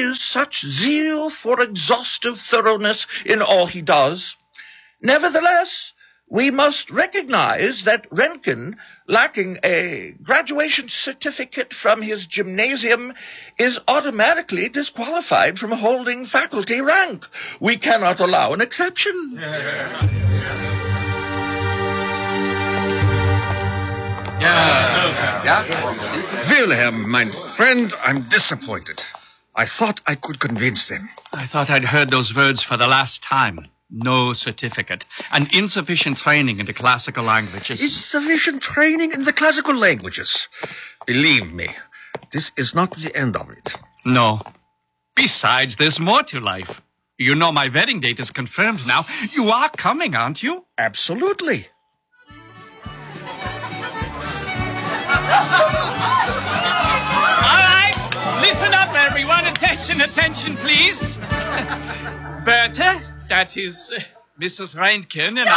displays such zeal for exhaustive thoroughness in all he does. Nevertheless, we must recognize that Röntgen, lacking a graduation certificate from his gymnasium, is automatically disqualified from holding faculty rank. We cannot allow an exception. Wilhelm, my friend, I'm disappointed. I thought I could convince them. I thought I'd heard those words for the last time. No certificate, and insufficient training in the classical languages. Insufficient training in the classical languages. Believe me, this is not the end of it. No. Besides, there's more to life. You know my wedding date is confirmed now. You are coming, aren't you? Absolutely. All right, listen up, everyone. Attention, please. Bertha, that is Mrs. Röntgen, and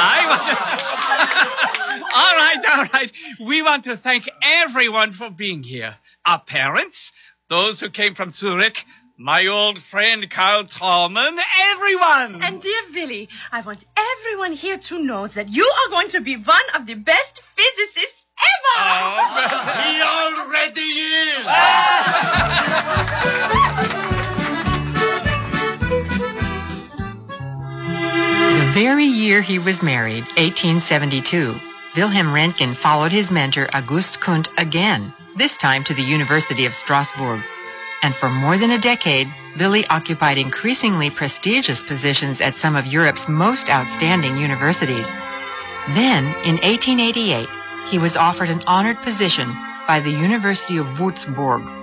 I All right. We want to thank everyone for being here. Our parents, those who came from Zurich, my old friend Karl Thalmann, everyone. And dear Willy, I want everyone here to know that you are going to be one of the best physicists ever. He already is. The very year he was married, 1872, Wilhelm Röntgen followed his mentor August Kundt again, this time to the University of Strasbourg. And for more than a decade, Willy occupied increasingly prestigious positions at some of Europe's most outstanding universities. Then, in 1888, he was offered an honored position by the University of Würzburg.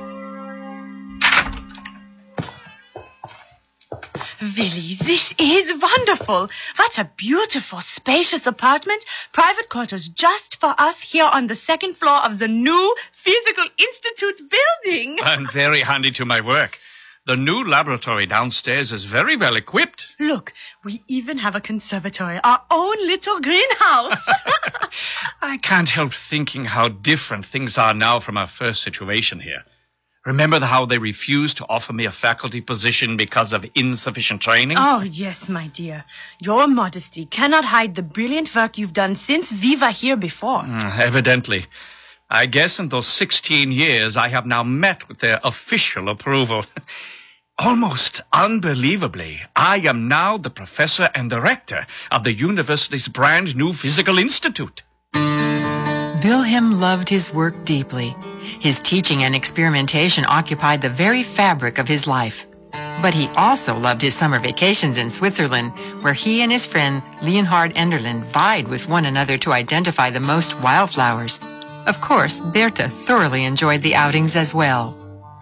Willy, this is wonderful. What a beautiful, spacious apartment. Private quarters just for us here on the second floor of the new Physical Institute building. I'm very handy to my work. The new laboratory downstairs is very well equipped. Look, we even have a conservatory, our own little greenhouse. I can't help thinking how different things are now from our first situation here. Remember how they refused to offer me a faculty position because of insufficient training? Oh, yes, my dear. Your modesty cannot hide the brilliant work you've done since we were here before. Evidently. I guess in those 16 years, I have now met with their official approval. Almost unbelievably, I am now the professor and director of the university's brand new Physical Institute. Wilhelm loved his work deeply. His teaching and experimentation occupied the very fabric of his life. But he also loved his summer vacations in Switzerland, where he and his friend Leonhard Enderlin vied with one another to identify the most wildflowers. Of course, Bertha thoroughly enjoyed the outings as well.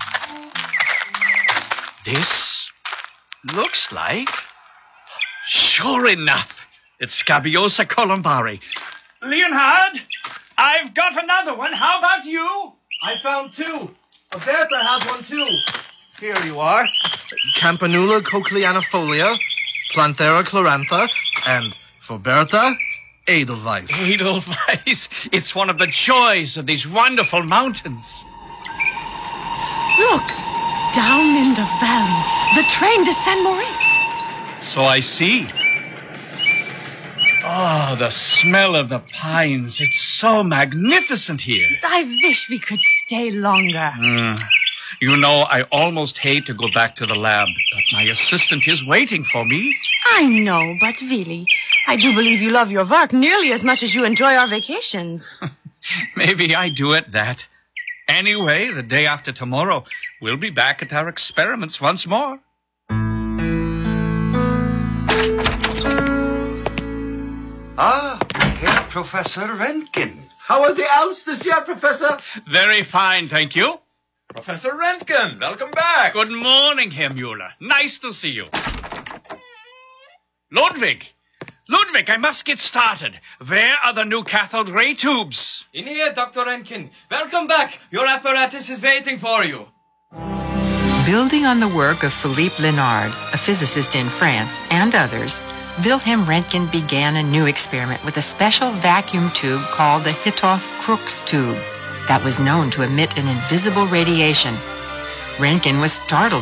This looks like... Sure enough, it's Scabiosa columbari. Leonhard, I've got another one. How about you? I found two. Bertha has one too. Here you are. Campanula cochleanifolia, Planthera chlorantha, and for Bertha, Edelweiss. Edelweiss. It's one of the joys of these wonderful mountains. Look, down in the valley, the train to Saint Moritz. So I see. Oh, the smell of the pines. It's so magnificent here. I wish we could stay longer. You know, I almost hate to go back to the lab, but my assistant is waiting for me. I know, but really, I do believe you love your work nearly as much as you enjoy our vacations. Maybe I do at that. Anyway, the day after tomorrow, we'll be back at our experiments once more. Ah, Herr Professor Röntgen. How was the Alps this year, Professor? Very fine, thank you. Professor Röntgen, welcome back. Good morning, Herr Müller. Nice to see you. Ludwig, I must get started. Where are the new cathode ray tubes? In here, Dr. Röntgen. Welcome back. Your apparatus is waiting for you. Building on the work of Philippe Lenard, a physicist in France, and others, Wilhelm Röntgen began a new experiment with a special vacuum tube called the Hittorf-Crux tube that was known to emit an invisible radiation. Röntgen was startled